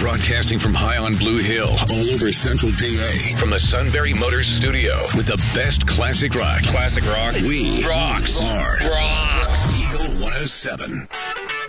Broadcasting from high on Blue Hill, all over Central PA. From the Sunbury Motors Studio, with the best classic rock. Classic rock. We rocks. Are rocks. Eagle 107.